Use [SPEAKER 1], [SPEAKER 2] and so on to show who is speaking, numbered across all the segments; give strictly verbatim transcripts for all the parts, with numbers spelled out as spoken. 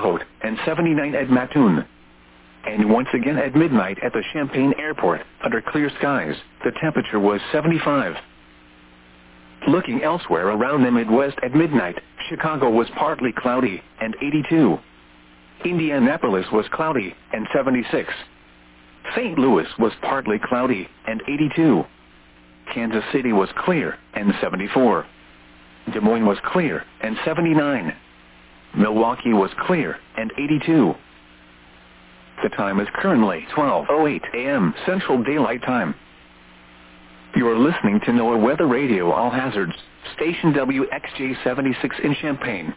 [SPEAKER 1] Haute, and seventy-nine at Mattoon. And once again at midnight at the Champaign Airport, under clear skies, the temperature was seventy-five. Looking elsewhere around the Midwest at midnight, Chicago was partly cloudy, and eighty-two. Indianapolis was cloudy, and seventy-six. Saint Louis was partly cloudy, and eighty-two. Kansas City was clear, and seventy-four. Des Moines was clear, and seventy-nine. Milwaukee was clear, and eighty-two. The time is currently twelve oh eight a m Central Daylight Time. You are listening to NOAA Weather Radio All Hazards, station W X J seventy-six in Champaign.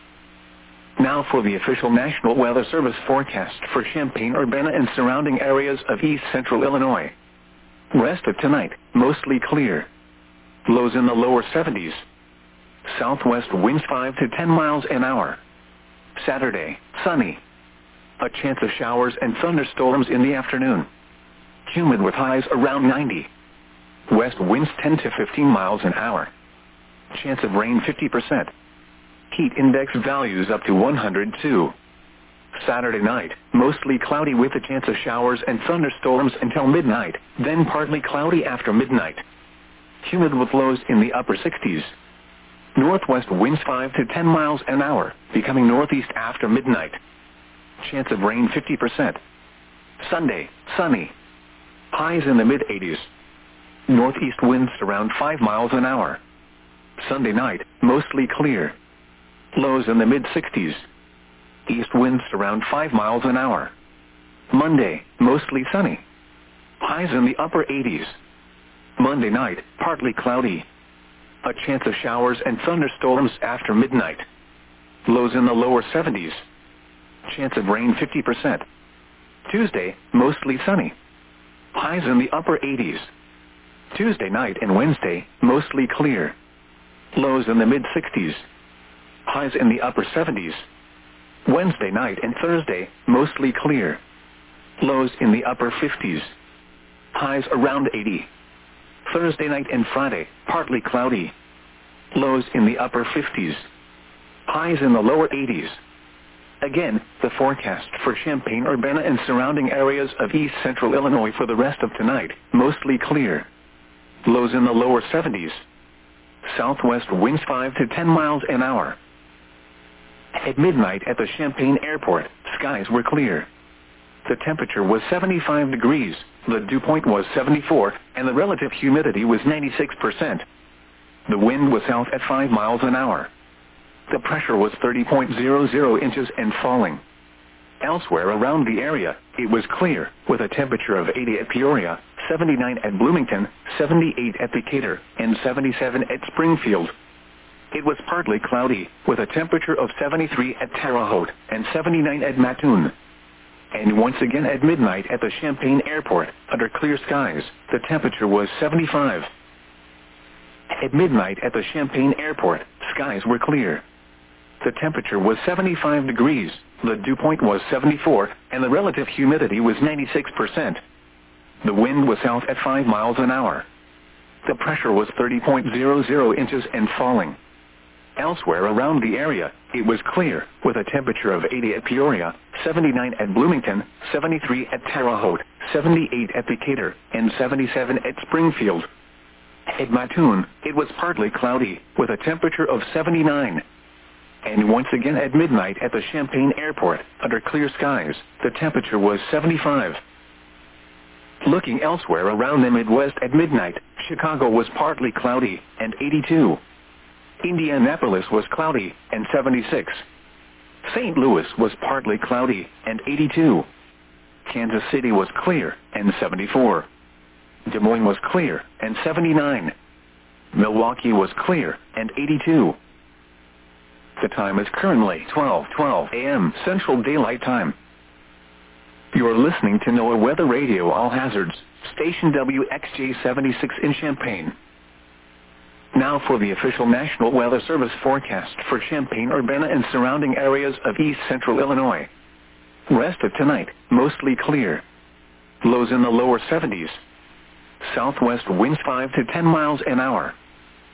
[SPEAKER 1] Now for the official National Weather Service forecast for Champaign-Urbana and surrounding areas of east central Illinois. Rest of tonight, mostly clear. Lows in the lower seventies. Southwest winds five to ten miles an hour. Saturday, sunny. A chance of showers and thunderstorms in the afternoon. Humid with highs around ninety. West winds ten to fifteen miles an hour. Chance of rain fifty percent. Heat index values up to one hundred two. Saturday night, mostly cloudy with a chance of showers and thunderstorms until midnight, then partly cloudy after midnight. Humid with lows in the upper sixties. Northwest winds five to ten miles an hour, becoming northeast after midnight. Chance of rain fifty percent. Sunday, sunny. Highs in the mid-eighties. Northeast winds around five miles an hour. Sunday night, mostly clear. Lows in the mid-sixties. East winds around five miles an hour. Monday, mostly sunny. Highs in the upper eighties. Monday night, partly cloudy. A chance of showers and thunderstorms after midnight. Lows in the lower seventies. Chance of rain fifty percent. Tuesday, mostly sunny. Highs in the upper eighties. Tuesday night and Wednesday, mostly clear. Lows in the mid-sixties. Highs in the upper seventies. Wednesday night and Thursday, mostly clear. Lows in the upper fifties. Highs around eighty. Thursday night and Friday, partly cloudy. Lows in the upper fifties. Highs in the lower eighties. Again, the forecast for Champaign-Urbana and surrounding areas of east central Illinois for the rest of tonight, mostly clear. Lows in the lower seventies. Southwest winds five to ten miles an hour. At midnight at the Champaign Airport, skies were clear. The temperature was seventy-five degrees, the dew point was seventy-four, and the relative humidity was ninety-six percent. The wind was south at five miles an hour. The pressure was thirty point zero zero inches and falling. Elsewhere around the area, it was clear, with a temperature of eighty at Peoria, seventy-nine at Bloomington, seventy-eight at Decatur, and seventy-seven at Springfield. It was partly cloudy, with a temperature of seventy-three at Terre Haute and seventy-nine at Mattoon. And once again at midnight at the Champaign Airport, under clear skies, the temperature was seventy-five. At midnight at the Champaign Airport, skies were clear. The temperature was seventy-five degrees, the dew point was seventy-four, and the relative humidity was ninety-six percent. The wind was south at five miles an hour. The pressure was thirty point zero zero inches and falling. Elsewhere around the area, it was clear, with a temperature of eighty at Peoria, seventy-nine at Bloomington, seventy-three at Terre Haute, seventy-eight at Decatur, and seventy-seven at Springfield. At Mattoon, it was partly cloudy, with a temperature of seventy-nine. And once again at midnight at the Champaign Airport, under clear skies, the temperature was seventy-five. Looking elsewhere around the Midwest at midnight, Chicago was partly cloudy, and eighty-two. Indianapolis was cloudy, and seventy-six. Saint Louis was partly cloudy, and eighty-two. Kansas City was clear, and seventy-four. Des Moines was clear, and seventy-nine. Milwaukee was clear, and eighty-two. The time is currently twelve twelve a m Central Daylight Time. You are listening to NOAA Weather Radio All Hazards, station W X J seventy-six in Champaign. Now for the official National Weather Service forecast for Champaign-Urbana and surrounding areas of east central Illinois. Rest of tonight, mostly clear. Lows in the lower seventies. Southwest winds five to ten miles an hour.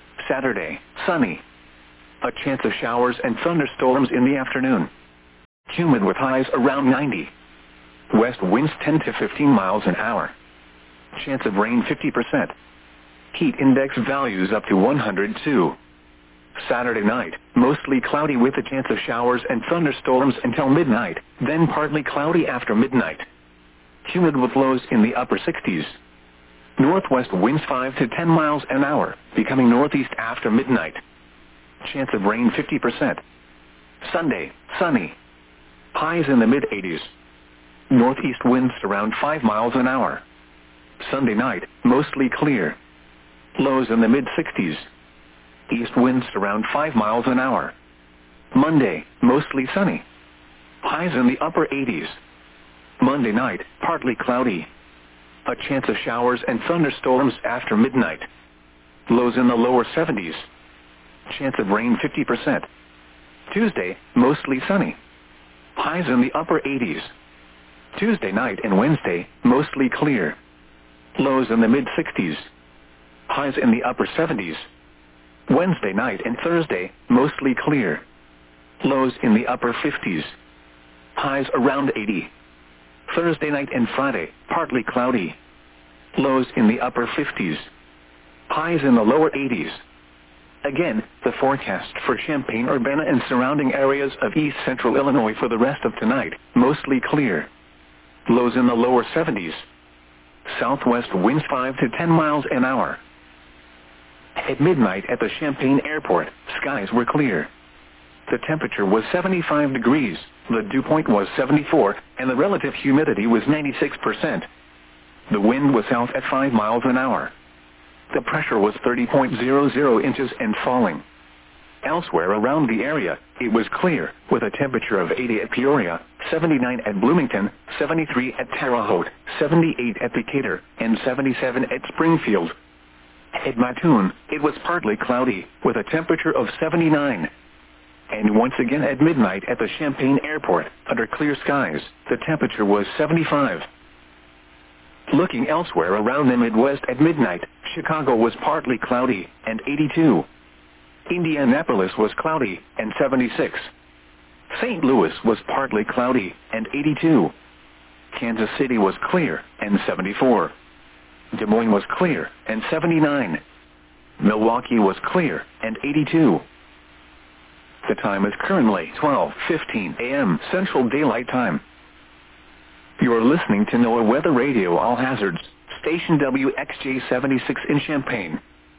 [SPEAKER 1] Saturday, sunny. A chance of showers and thunderstorms in the afternoon. Humid with highs around ninety. West winds ten to fifteen miles an hour. Chance of rain fifty percent. Heat index values up to one hundred two. Saturday night, mostly cloudy with a chance of showers and thunderstorms until midnight, then partly cloudy after midnight. Humid with lows in the upper sixties. Northwest winds five to ten miles an hour, becoming northeast after midnight. Chance of rain fifty percent. Sunday, sunny. Highs in the mid eighties. Northeast winds around five miles an hour. Sunday night, mostly clear. Lows in the mid sixties. East winds around five miles an hour. Monday, mostly sunny. Highs in the upper eighties. Monday night, partly cloudy. A chance of showers and thunderstorms after midnight. Lows in the lower seventies. Chance of rain fifty percent. Tuesday, mostly sunny. Highs in the upper eighties. Tuesday night and Wednesday, mostly clear. Lows in the mid sixties. Highs in the upper seventies. Wednesday night and Thursday, mostly clear. Lows in the upper fifties. Highs around eighty. Thursday night and Friday, partly cloudy. Lows in the upper fifties. Highs in the lower eighties. Again, the forecast for Champaign-Urbana and surrounding areas of east central Illinois for the rest of tonight, mostly clear. Lows in the lower seventies. Southwest winds five to ten miles an hour. At midnight at the Champaign Airport, skies were clear. The temperature was seventy-five degrees, the dew point was seventy-four, and the relative humidity was ninety-six percent. The wind was south at five miles an hour. The pressure was thirty point zero zero inches and falling. Elsewhere around the area, it was clear, with a temperature of eighty at Peoria, seventy-nine at Bloomington, seventy-three at Terre Haute, seventy-eight at Decatur, and seventy-seven at Springfield. At Mattoon, it was partly cloudy, with a temperature of seventy-nine. And once again at midnight at the Champaign Airport, under clear skies, the temperature was seventy-five. Looking elsewhere around the Midwest at midnight, Chicago was partly cloudy, and eighty-two. Indianapolis was cloudy, and seventy-six. Saint Louis was partly cloudy, and eighty-two. Kansas City was clear, and seventy-four. Des Moines was clear, and seventy-nine. Milwaukee was clear, and eighty-two. The time is currently twelve fifteen a m Central Daylight Time. You are listening to NOAA Weather Radio All Hazards, station W X J seventy-six in Champaign.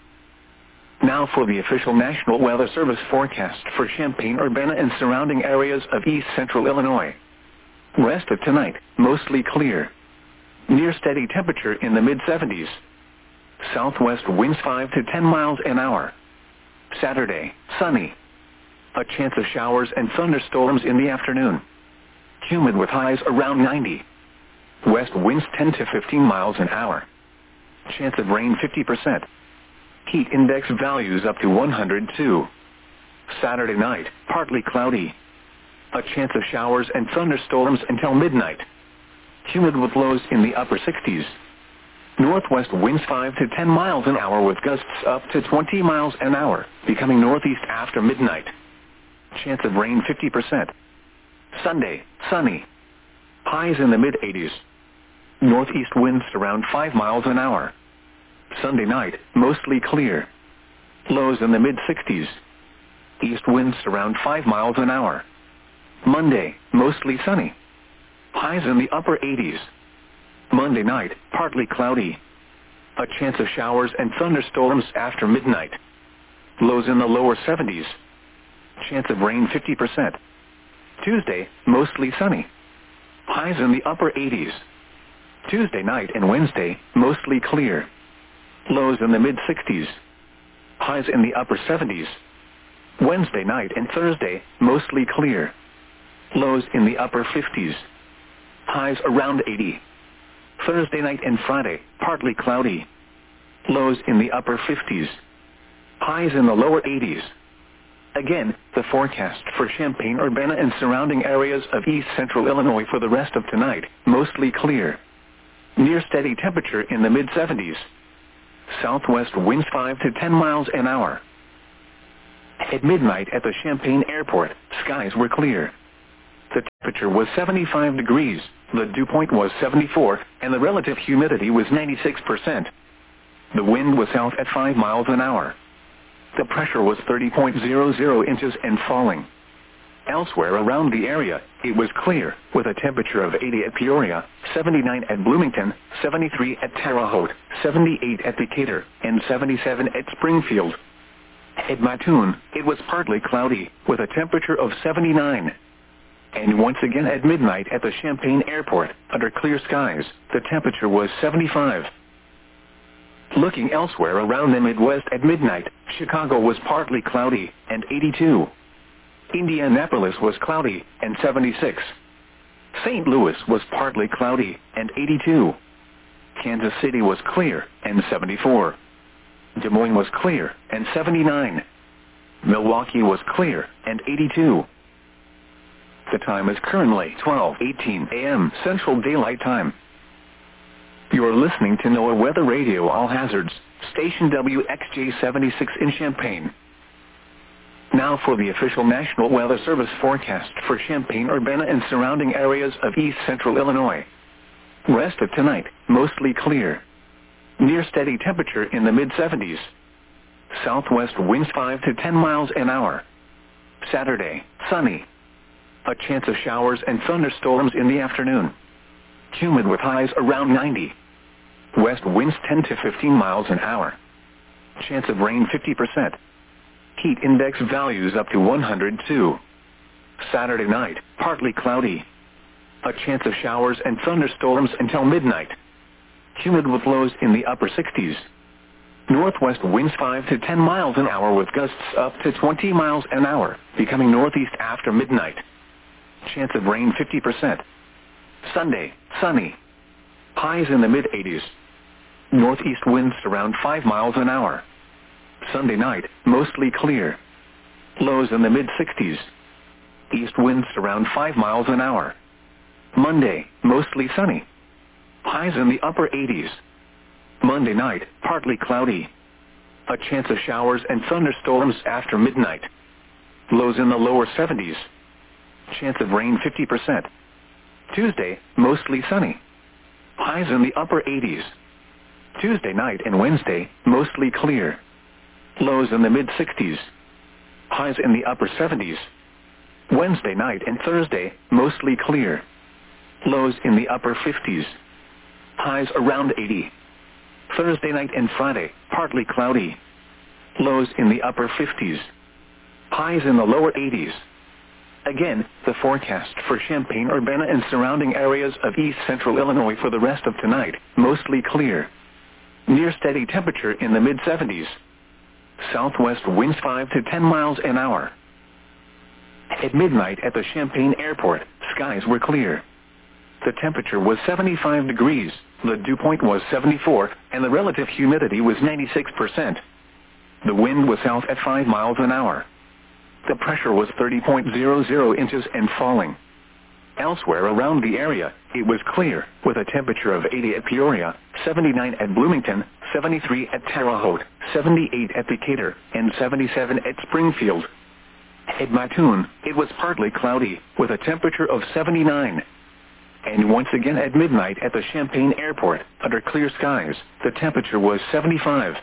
[SPEAKER 1] Now for the official National Weather Service forecast for Champaign-Urbana and surrounding areas of east central Illinois. Rest of tonight, mostly clear. Near steady temperature in the mid seventies. Southwest winds five to ten miles an hour. Saturday, sunny. A chance of showers and thunderstorms in the afternoon. Humid with highs around ninety. West winds ten to fifteen miles an hour. Chance of rain fifty percent. Heat index values up to one hundred two. Saturday night, partly cloudy. A chance of showers and thunderstorms until midnight. Humid with lows in the upper sixties. Northwest winds five to ten miles an hour with gusts up to twenty miles an hour, becoming northeast after midnight. Chance of rain fifty percent. Sunday, sunny. Highs in the mid eighties. Northeast winds around five miles an hour. Sunday night, mostly clear. Lows in the mid sixties. East winds around five miles an hour. Monday, mostly sunny. Highs in the upper eighties. Monday night, partly cloudy. A chance of showers and thunderstorms after midnight. Lows in the lower seventies. Chance of rain fifty percent. Tuesday, mostly sunny. Highs in the upper eighties. Tuesday night and Wednesday, mostly clear. Lows in the mid sixties. Highs in the upper seventies. Wednesday night and Thursday, mostly clear. Lows in the upper fifties. Highs around eighty. Thursday night and Friday, partly cloudy. Lows in the upper fifties. Highs in the lower eighties. Again, the forecast for Champaign-Urbana and surrounding areas of east central Illinois for the rest of tonight, mostly clear. Near steady temperature in the mid seventies. Southwest winds five to ten miles an hour. At midnight at the Champaign Airport, skies were clear. The temperature was seventy-five degrees, the dew point was seventy-four, and the relative humidity was ninety-six percent. The wind was south at five miles an hour. The pressure was thirty point zero zero inches and falling. Elsewhere around the area, it was clear, with a temperature of eighty at Peoria, seventy-nine at Bloomington, seventy-three at Terre Haute, seventy-eight at Decatur, and seventy-seven at Springfield. At Mattoon, it was partly cloudy, with a temperature of seventy-nine. And once again at midnight at the Champaign Airport, under clear skies, the temperature was seventy-five. Looking elsewhere around the Midwest at midnight, Chicago was partly cloudy, and eighty-two. Indianapolis was cloudy, and seventy-six. Saint Louis was partly cloudy, and eighty-two. Kansas City was clear, and seventy-four. Des Moines was clear, and seventy-nine. Milwaukee was clear, and eighty-two. The time is currently twelve eighteen a m Central Daylight Time. You are listening to NOAA Weather Radio All Hazards, station W X J seventy-six in Champaign. Now for the official National Weather Service forecast for Champaign-Urbana and surrounding areas of east central Illinois. Rest of tonight, mostly clear. Near steady temperature in the mid seventies. Southwest winds five to ten miles an hour. Saturday, sunny. A chance of showers and thunderstorms in the afternoon. Humid with highs around ninety. West winds ten to fifteen miles an hour. Chance of rain fifty percent. Heat index values up to one hundred two. Saturday night, partly cloudy. A chance of showers and thunderstorms until midnight. Humid with lows in the upper sixties. Northwest winds five to ten miles an hour with gusts up to twenty miles an hour, becoming northeast after midnight. Chance of rain fifty percent. Sunday, sunny. Highs in the mid eighties. Northeast winds around five miles an hour. Sunday night, mostly clear. Lows in the mid sixties. East winds around five miles an hour. Monday, mostly sunny. Highs in the upper eighties. Monday night, partly cloudy. A chance of showers and thunderstorms after midnight. Lows in the lower seventies. Chance of rain fifty percent. Tuesday, mostly sunny. Highs in the upper eighties. Tuesday night and Wednesday, mostly clear. Lows in the mid sixties. Highs in the upper seventies. Wednesday night and Thursday, mostly clear. Lows in the upper fifties. Highs around eighty. Thursday night and Friday, partly cloudy. Lows in the upper fifties. Highs in the lower eighties. Again, the forecast for Champaign-Urbana and surrounding areas of east central Illinois for the rest of tonight, mostly clear. Near steady temperature in the mid seventies. Southwest winds five to ten miles an hour. At midnight at the Champaign Airport, skies were clear. The temperature was seventy-five degrees, the dew point was seventy-four, and the relative humidity was ninety-six percent. The wind was south at five miles an hour. The pressure was thirty point zero zero inches and falling. Elsewhere around the area, it was clear, with a temperature of eighty at Peoria, seventy-nine at Bloomington, seventy-three at Terre Haute, seventy-eight at Decatur, and seventy-seven at Springfield. At Mattoon, it was partly cloudy, with a temperature of seventy-nine. And once again at midnight at the Champaign Airport, under clear skies, the temperature was seventy-five.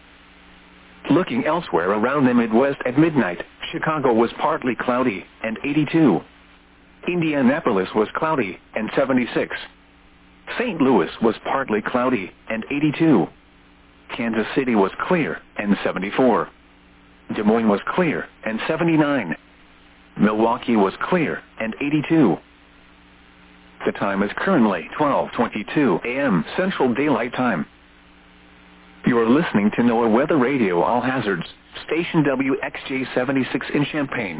[SPEAKER 1] Looking elsewhere around the Midwest at midnight, Chicago was partly cloudy, and eighty-two. Indianapolis was cloudy, and seventy-six. Saint Louis was partly cloudy, and eighty-two. Kansas City was clear, and seventy-four. Des Moines was clear, and seventy-nine. Milwaukee was clear, and eighty-two. The time is currently twelve twenty-two a m Central Daylight Time. You are listening to NOAA Weather Radio All Hazards, station W X J seventy-six in Champaign.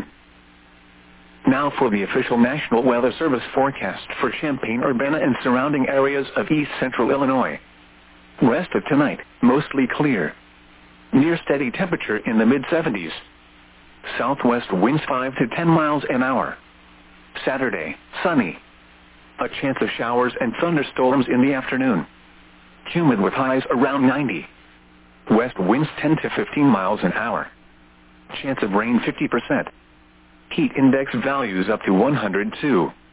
[SPEAKER 1] Now for the official National Weather Service forecast for Champaign-Urbana and surrounding areas of east central Illinois. Rest of tonight, mostly clear. Near steady temperature in the mid seventies. Southwest winds five to ten miles an hour. Saturday, sunny. A chance of showers and thunderstorms in the afternoon. Humid with highs around ninety. West winds ten to fifteen miles an hour. Chance of rain fifty percent. Heat index values up to one hundred two.